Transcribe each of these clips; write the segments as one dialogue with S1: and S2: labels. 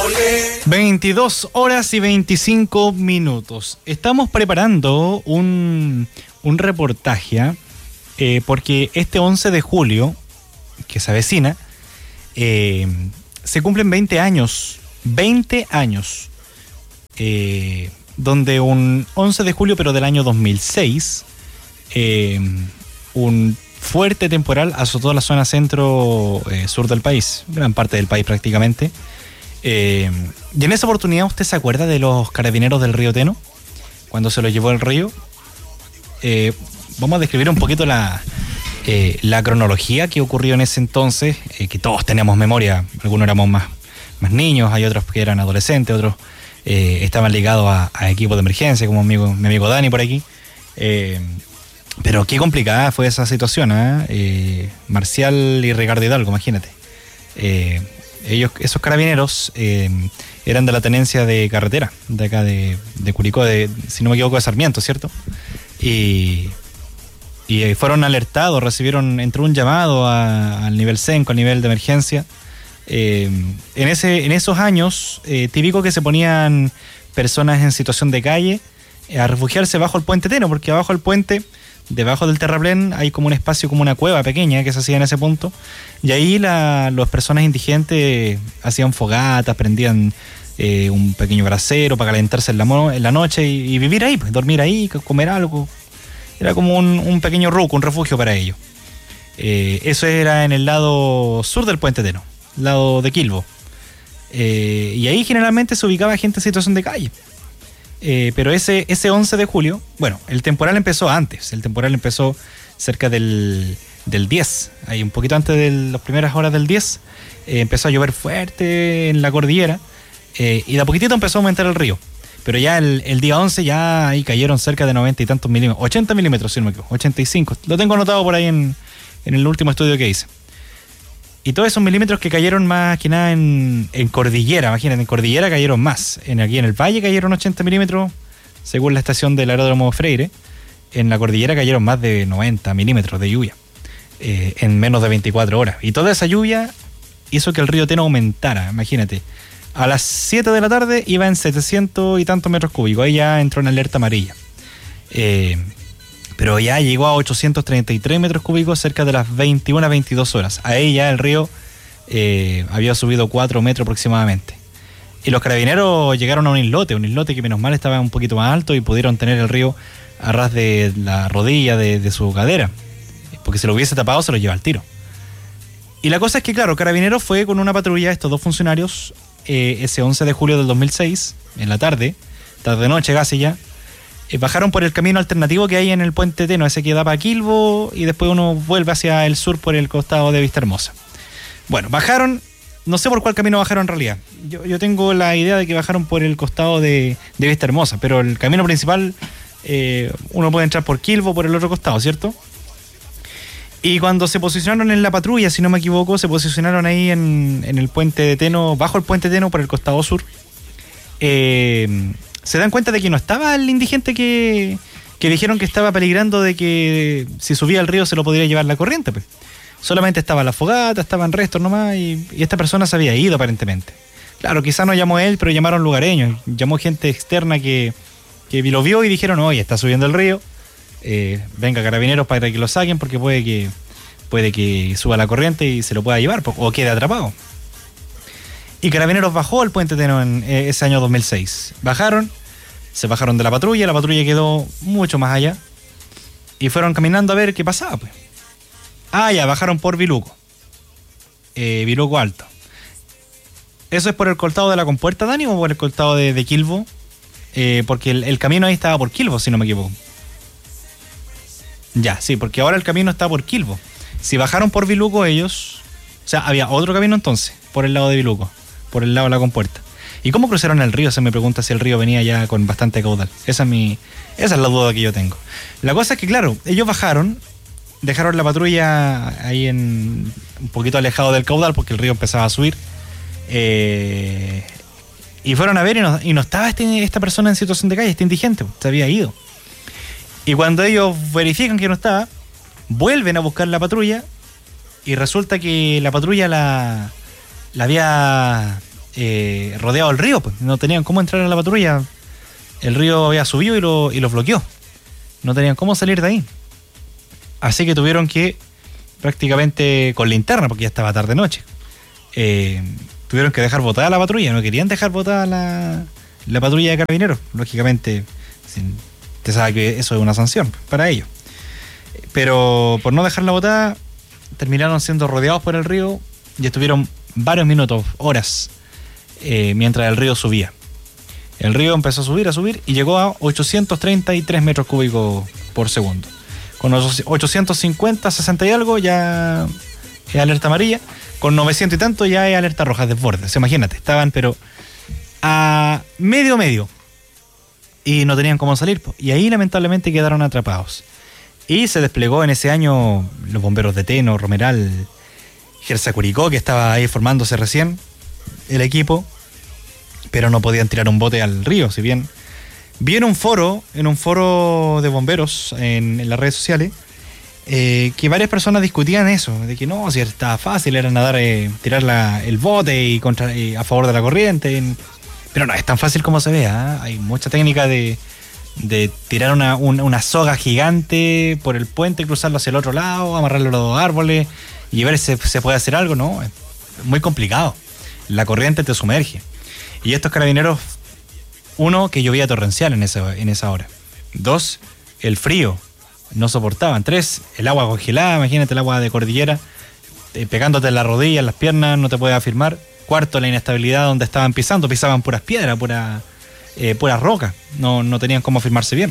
S1: 22 horas y 25 minutos. Estamos preparando un reportaje porque este 11 de julio, que se avecina, se cumplen 20 años. 20 años. Donde un 11 de julio, pero del año 2006, un fuerte temporal azotó la zona centro-sur del país, gran parte del país prácticamente. Y en esa oportunidad, ¿usted se acuerda de los carabineros del río Teno? Cuando se los llevó el río. Vamos a describir un poquito la cronología que ocurrió en ese entonces, que todos tenemos memoria. Algunos éramos más niños, hay otros que eran adolescentes, otros estaban ligados a equipos de emergencia, como mi amigo Dani por aquí. Pero qué complicada fue esa situación, Marcial y Ricardo Hidalgo, imagínate. Esos carabineros eran de la tenencia de carretera, de acá de Curicó, si no me equivoco, de Sarmiento, ¿cierto? Y fueron alertados, entró un llamado al nivel CENCO, al nivel de emergencia. En esos años, típico que se ponían personas en situación de calle a refugiarse bajo el puente Teno, porque abajo del puente, debajo del terraplén, hay como un espacio, como una cueva pequeña que se hacía en ese punto, y ahí las personas indigentes hacían fogatas, prendían un pequeño brasero para calentarse en la noche y vivir ahí, pues, dormir ahí, comer algo. Era como un pequeño ruco, un refugio para ellos. Eso era en el lado sur del puente Teno, lado de Quilbo. Y ahí generalmente se ubicaba gente en situación de calle. Pero ese 11 de julio, bueno, el temporal empezó antes. El temporal empezó cerca del 10, ahí un poquito antes de las primeras horas del 10. Empezó a llover fuerte en la cordillera, y de a poquitito empezó a aumentar el río. Pero ya el día 11 ya ahí cayeron cerca de 90 y tantos milímetros, 80 milímetros si no me equivoco, 85. Lo tengo anotado por ahí en el último estudio que hice. Y todos esos milímetros que cayeron más que nada en cordillera, imagínate, en cordillera cayeron más. Aquí en el valle cayeron 80 milímetros, según la estación del aeródromo Freire. En la cordillera cayeron más de 90 milímetros de lluvia en menos de 24 horas. Y toda esa lluvia hizo que el río Teno aumentara, imagínate. A las 7 de la tarde iba en 700 y tantos metros cúbicos, ahí ya entró en alerta amarilla. Pero ya llegó a 833 metros cúbicos cerca de las 21 a 22 horas. Ahí ya el río había subido 4 metros aproximadamente. Y los carabineros llegaron a un islote que menos mal estaba un poquito más alto y pudieron tener el río a ras de la rodilla de su cadera. Porque si lo hubiese tapado se lo lleva al tiro. Y la cosa es que, claro, Carabineros fue con una patrulla, estos dos funcionarios, ese 11 de julio del 2006, en la tarde-noche casi ya, bajaron por el camino alternativo que hay en el puente Teno, ese que da para Quilbo, y después uno vuelve hacia el sur por el costado de Vistahermosa. Bueno, bajaron, no sé por cuál camino bajaron en realidad. Yo tengo la idea de que bajaron por el costado de Vistahermosa, pero el camino principal, uno puede entrar por Quilbo por el otro costado, ¿cierto? Y cuando se posicionaron en la patrulla, si no me equivoco, se posicionaron ahí en el puente de Teno, bajo el puente Teno por el costado sur. Se dan cuenta de que no estaba el indigente que dijeron que estaba peligrando de que si subía al río se lo podría llevar la corriente, pues. Solamente estaba la fogata, estaban restos nomás, y esta persona se había ido aparentemente. Claro, quizá no llamó él, pero llamaron lugareños, llamó gente externa que lo vio y dijeron, oye, está subiendo el río, venga Carabineros para que lo saquen porque puede que suba la corriente y se lo pueda llevar o quede atrapado. Y Carabineros bajó al puente Teno en ese año 2006. Se bajaron de la patrulla quedó mucho más allá y fueron caminando a ver qué pasaba, pues. Ya bajaron por Viluco, Viluco Alto. ¿Eso es por el costado de la compuerta, Dani, o por el costado de Quilbo? Porque el camino ahí estaba por Quilbo, si no me equivoco. Ya, sí, porque ahora el camino está por Quilbo. Si bajaron por Viluco ellos, o sea, había otro camino entonces, por el lado de Viluco, por el lado de la compuerta. ¿Y cómo cruzaron el río? Se me pregunta si el río venía ya con bastante caudal. Esa es la duda que yo tengo. La cosa es que, claro, ellos bajaron, dejaron la patrulla ahí un poquito alejado del caudal porque el río empezaba a subir. Y fueron a ver y no estaba esta persona en situación de calle, este indigente, se había ido. Y cuando ellos verifican que no estaba, vuelven a buscar la patrulla y resulta que la patrulla la había rodeado el río, pues. No tenían cómo entrar a la patrulla. El río había subido y los bloqueó. No tenían cómo salir de ahí. Así que tuvieron que, prácticamente con linterna, porque ya estaba tarde noche, tuvieron que dejar botada la patrulla. No querían dejar botada la patrulla de carabineros. Lógicamente, te sabe que eso es una sanción para ellos. Pero por no dejarla botada, terminaron siendo rodeados por el río y estuvieron varios minutos, horas, mientras el río subía. El río empezó a subir y llegó a 833 metros cúbicos por segundo. Con los 850, 60 y algo ya es alerta amarilla. Con 900 y tanto ya es alerta roja, desborde. Imagínate, estaban pero a medio. Y no tenían cómo salir. Y ahí lamentablemente quedaron atrapados. Y se desplegó en ese año los bomberos de Teno, Romeral, Gersa Curicó, que estaba ahí formándose recién el equipo. Pero no podían tirar un bote al río, si bien vi en un foro de bomberos en las redes sociales, que varias personas discutían eso, de que no, si estaba fácil, era nadar, tirar el bote y a favor de la corriente, pero no es tan fácil como se ve, ¿eh? Hay mucha técnica de tirar una soga gigante por el puente, cruzarlo hacia el otro lado, amarrarlo a los dos árboles y ver si se puede hacer algo, ¿no? Es muy complicado, la corriente te sumerge. Y estos carabineros, uno, que llovía torrencial en esa hora. Dos, el frío, no soportaban. Tres, el agua congelada, imagínate el agua de cordillera, pegándote en la rodilla, en las piernas, no te puedes afirmar. Cuarto, la inestabilidad donde estaban pisando, pisaban puras piedras, puras rocas, no tenían cómo afirmarse bien.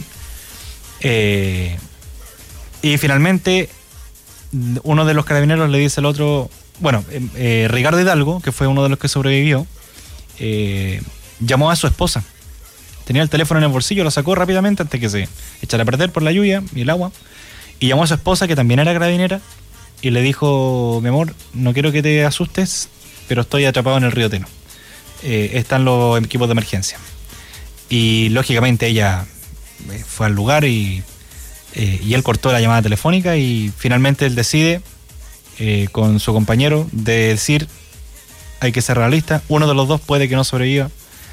S1: Y finalmente, uno de los carabineros le dice al otro, Ricardo Hidalgo, que fue uno de los que sobrevivió, llamó a su esposa. Tenía el teléfono en el bolsillo, lo sacó rápidamente antes que se echara a perder por la lluvia y el agua, y llamó a su esposa, que también era carabinera, y le dijo: mi amor, no quiero que te asustes, pero estoy atrapado en el río Teno, están los equipos de emergencia. Y lógicamente ella fue al lugar y él cortó la llamada telefónica, y finalmente él decide, con su compañero, de decir: hay que ser realista, uno de los dos puede que no sobreviva,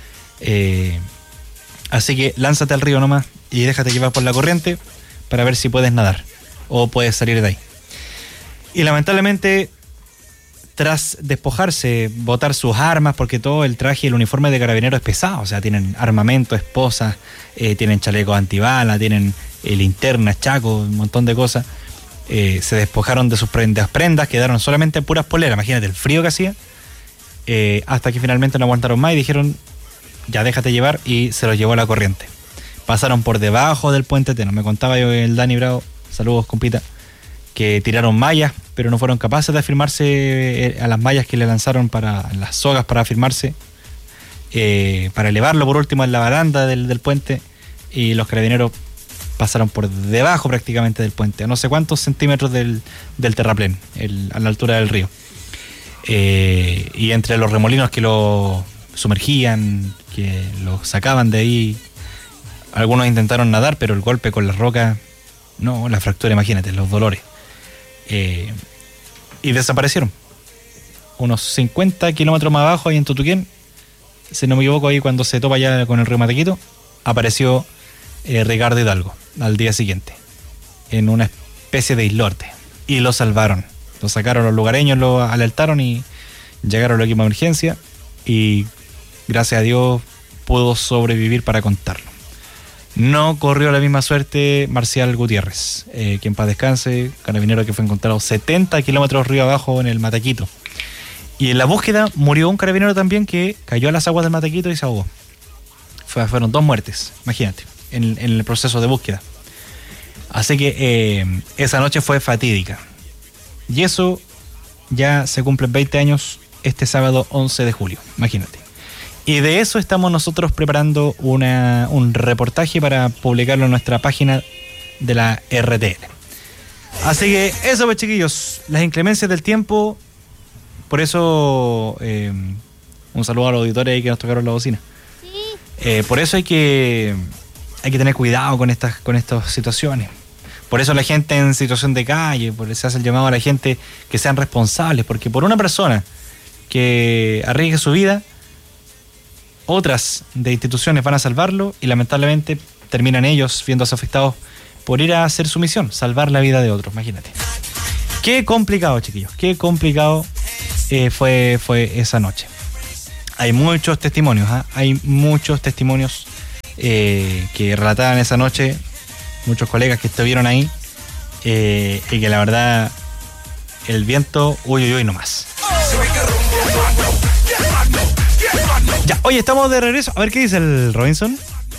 S1: así que lánzate al río nomás y déjate llevar por la corriente para ver si puedes nadar o puedes salir de ahí. Y lamentablemente, tras despojarse, botar sus armas, porque todo el traje y el uniforme de carabinero es pesado, o sea, tienen armamento, esposas, tienen chalecos antibala, tienen linternas, chacos, un montón de cosas, se despojaron de sus prendas, quedaron solamente puras poleras, imagínate el frío que hacía. Hasta que finalmente no aguantaron más y dijeron: ya déjate llevar, y se los llevó a la corriente. Pasaron por debajo del puente Teno. Me contaba yo el Dani Bravo, saludos compita, que tiraron mallas, pero no fueron capaces de afirmarse a las mallas que le lanzaron las sogas para afirmarse, para elevarlo por último en la baranda del puente, y los carabineros pasaron por debajo prácticamente del puente, a no sé cuántos centímetros del terraplén, a la altura del río. Y entre los remolinos que lo sumergían, que lo sacaban de ahí, algunos intentaron nadar, pero el golpe con la roca, no, la fractura, imagínate, los dolores, y desaparecieron. Unos 50 kilómetros más abajo, ahí en Tutuquén, si no me equivoco, ahí cuando se topa ya con el río Matequito, apareció Ricardo Hidalgo al día siguiente en una especie de islote, y lo salvaron. Lo sacaron los lugareños, lo alertaron y llegaron los equipos de emergencia, y gracias a Dios pudo sobrevivir para contarlo. No corrió la misma suerte Marcial Gutiérrez, que en paz descanse, carabinero que fue encontrado 70 kilómetros río abajo en el Matequito. Y en la búsqueda murió un carabinero también, que cayó a las aguas del Matequito y se ahogó. Fueron 2 muertes, imagínate, en el proceso de búsqueda. Así que esa noche fue fatídica. Y eso ya se cumplen 20 años este sábado 11 de julio, imagínate. Y de eso estamos nosotros preparando un reportaje para publicarlo en nuestra página de la RTL. Así que eso, pues, chiquillos, las inclemencias del tiempo. Por eso, un saludo a los auditores ahí que nos tocaron la bocina. Sí. Por eso hay que tener cuidado con estas situaciones. Por eso la gente en situación de calle, por eso se hace el llamado a la gente que sean responsables, porque por una persona que arriesgue su vida, otras de instituciones van a salvarlo y lamentablemente terminan ellos viéndose afectados por ir a hacer su misión, salvar la vida de otros, imagínate. Qué complicado, chiquillos, qué complicado fue esa noche. Hay muchos testimonios, hay muchos testimonios que relataban esa noche, muchos colegas que estuvieron ahí, y que la verdad, el viento, uy nomás. Ya, oye, estamos de regreso. A ver qué dice el Robinson.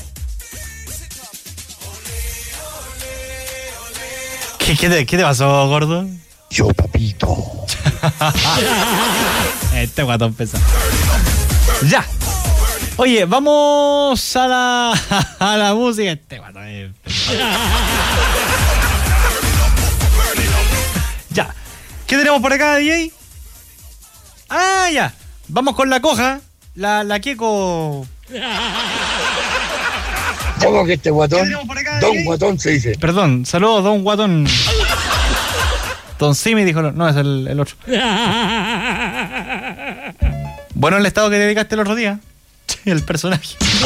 S1: ¿Qué te pasó, gordo?
S2: Yo, papito.
S1: Este guatón pesa. Ya. Oye, vamos a la música. Este guatón es pesado. Ya. ¿Qué tenemos por acá, DJ? Ah, ya. Vamos con la coja. La Keko.
S2: ¿Cómo que este guatón? Don Guatón se dice.
S1: Perdón, saludos, Don Guatón. Don Simi dijo, no, es el otro. Bueno, el estado que dedicaste el otro día. El personaje.